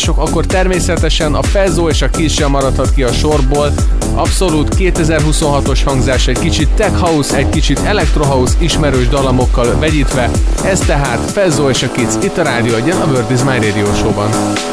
mások, akkor természetesen a Fezzo és a Kiss sem maradhat ki a sorból. Abszolút 2026-os hangzás, egy kicsit tech house, egy kicsit electro house ismerős dalamokkal vegyítve. Ez tehát Fezzo és a Kiss itt a Rádió Egyen, a World is My Radio Show-ban.